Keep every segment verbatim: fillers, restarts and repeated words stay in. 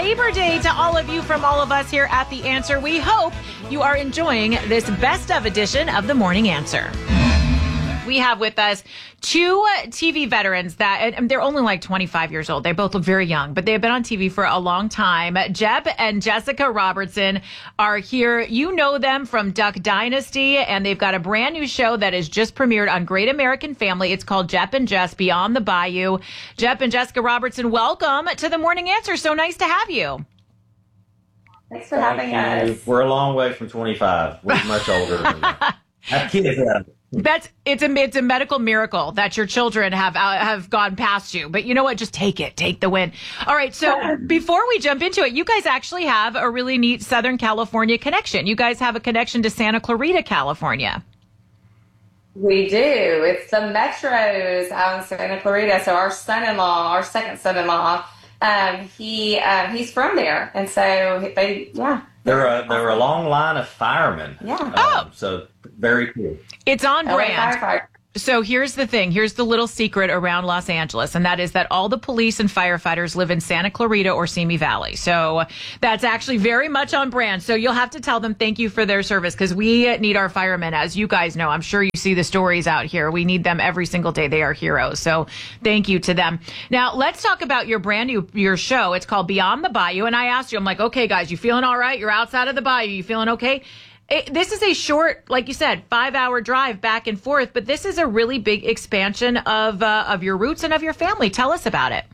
Labor Day to all of you from all of us here at The Answer. We hope you are enjoying this best of edition of The Morning Answer. We have with us two T V veterans that, and they're only like twenty-five years old. They both look very young, but they have been on T V for a long time. Jeb and Jessica Robertson are here. You know them from Duck Dynasty, and they've got a brand new show that has just premiered on Great American Family. It's called Jeb and Jess Beyond the Bayou. Jeb and Jessica Robertson, welcome to The Morning Answer. So nice to have you. Thanks for having Thank us. We're a long way from twenty-five. We're much older than that. Have kids out. That's it's a it's a medical miracle that your children have uh, have gone past you. But you know what? Just take it, take the win. All right. So before we jump into it, you guys actually have a really neat Southern California connection. You guys have a connection to Santa Clarita, California. We do. It's the Metros out in Santa Clarita. So our son-in-law, our second son-in-law, um, he um, he's from there, and so they yeah. They're a, they're a long line of firemen. Yeah. Um, Oh. So very cool. It's on L A brand. firefighter. So here's the thing. Here's the little secret around Los Angeles, and that is that all the police and firefighters live in Santa Clarita or Simi Valley. So that's actually very much on brand. So you'll have to tell them thank you for their service, because we need our firemen, as you guys know. I'm sure you see the stories out here. We need them every single day. They are heroes. So thank you to them. Now let's talk about your brand new your show. It's called Beyond the Bayou. And I asked you, I'm like, okay, guys, you feeling all right? You're outside of the bayou. You feeling okay? It, this is a short, like you said, five-hour drive back and forth, but this is a really big expansion of uh, of your roots and of your family. Tell us about it.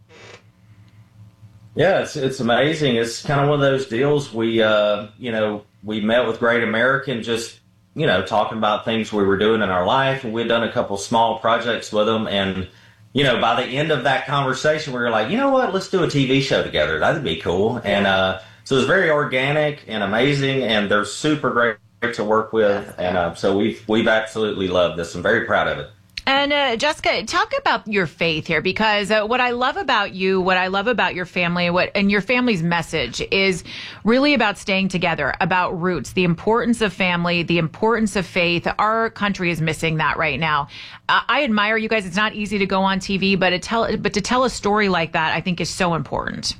Yeah, it's it's amazing. It's kind of one of those deals. We uh, you know we met with Great American, just you know talking about things we were doing in our life, and we'd done a couple small projects with them, and you know by the end of that conversation, we were like, you know what, let's do a T V show together. That'd be cool. And uh, so it's very organic and amazing, and they're super great to work with, and uh, so we've we've absolutely loved this. I'm very proud of it. And uh, Jessica, talk about your faith here, because uh, what I love about you, what I love about your family, what and your family's message is really about staying together, about roots, the importance of family, the importance of faith. Our country is missing that right now. Uh, I admire you guys. It's not easy to go on T V, but to tell but to tell a story like that, I think is so important.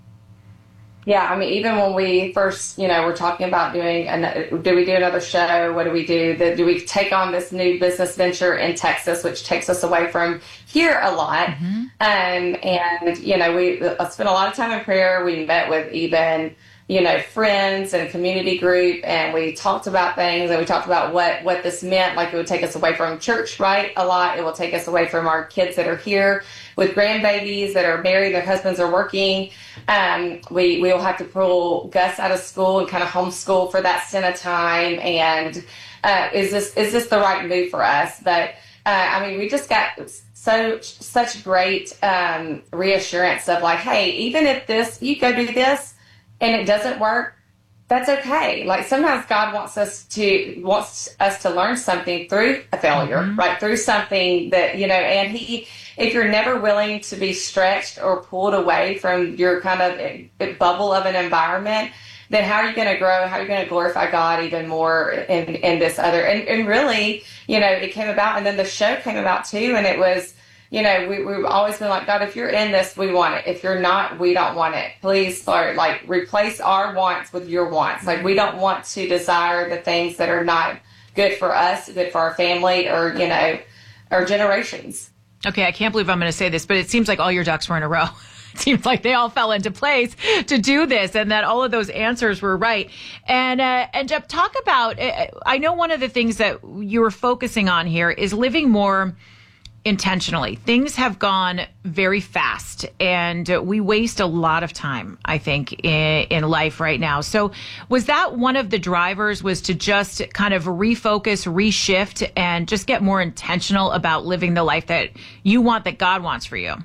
Yeah, I mean, even when we first, you know, we're talking about doing, an, do we do another show? What do we do? The, do we take on this new business venture in Texas, which takes us away from here a lot? Mm-hmm. Um, and, you know, we spent a lot of time in prayer. We met with even, you know, friends and community group, and we talked about things, and we talked about what, what this meant. Like, it would take us away from church, right? A lot. It will take us away from our kids that are here with grandbabies that are married, their husbands are working. Um, we, we will have to pull Gus out of school and kind of homeschool for that stint of time. And, uh, is this, is this the right move for us? But, uh, I mean, we just got so, such great, um, reassurance of like, hey, even if this, you go do this and it doesn't work, that's okay. Like, sometimes God wants us to, wants us to learn something through a failure, mm-hmm. right? Through something that, you know, and he, if you're never willing to be stretched or pulled away from your kind of bubble of an environment, then how are you going to grow? How are you going to glorify God even more in, in this other? And, and really, you know, it came about, and then the show came about too. And it was, you know, we, we've always been like, God, if you're in this, we want it. If you're not, we don't want it. Please, Lord, like, replace our wants with your wants. Like, we don't want to desire the things that are not good for us, good for our family, or, you know, our generations. Okay, I can't believe I'm going to say this, but it seems like all your ducks were in a row. It seems like they all fell into place to do this, and that all of those answers were right. And uh, and Jeb, talk about, uh, I know one of the things that you were focusing on here is living more intentionally. Things have gone very fast, and we waste a lot of time, I think, in, in life right now. So was that one of the drivers, was to just kind of refocus, reshift, and just get more intentional about living the life that you want, that God wants for you?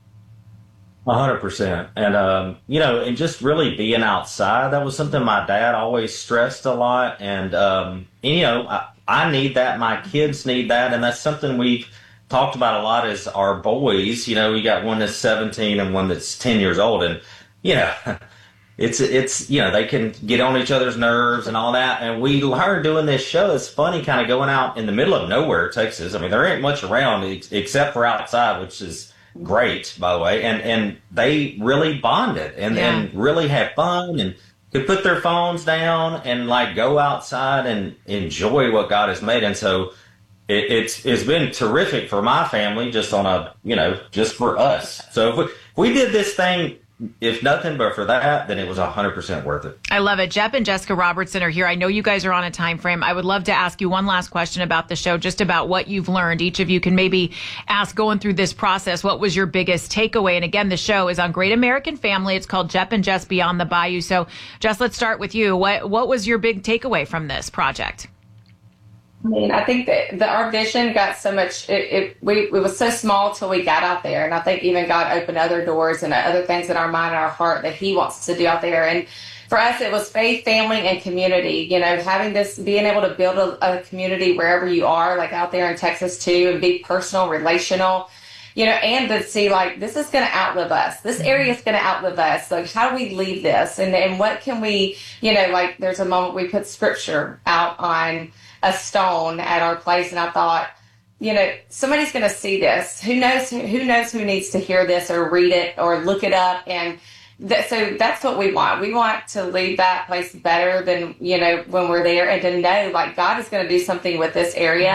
A hundred percent. And, um, you know, and just really being outside, that was something my dad always stressed a lot. And, um, and, you know, I, I need that. My kids need that. And that's something we've talked about a lot is our boys. You know, we got one that's seventeen and one that's ten years old. And, you know, it's, it's, you know, they can get on each other's nerves and all that. And we learned doing this show. It's funny kind of going out in the middle of nowhere, Texas. I mean, there ain't much around ex- except for outside, which is great, by the way, and and they really bonded and Yeah. and really had fun and could put their phones down and like go outside and enjoy what God has made. And so it, it's it's been terrific for my family, just on a you know just for us. So if we, if we did this thing, if nothing but for that, then it was one hundred percent worth it. I love it. Jeff and Jessica Robertson are here. I know you guys are on a time frame. I would love to ask you one last question about the show, just about what you've learned. Each of you can maybe ask, going through this process, what was your biggest takeaway? And again, the show is on Great American Family. It's called Jeff and Jess Beyond the Bayou. So, Jess, let's start with you. What what was your big takeaway from this project? I mean, I think that the, our vision got so much, it, it, we, it was so small till we got out there. And I think even God opened other doors and other things in our mind and our heart that he wants us to do out there. And for us, it was faith, family, and community. You know, having this, being able to build a, a community wherever you are, like out there in Texas too, and be personal, relational, you know, and to see like, this is going to outlive us. This area is going to outlive us. Like, how do we leave this? And, and what can we, you know, like there's a moment we put scripture out on a stone at our place, and I thought, you know, somebody's going to see this. Who knows? Who knows who needs to hear this or read it or look it up? And that, so that's what we want. We want to leave that place better than you know when we're there, and to know like God is going to do something with this area.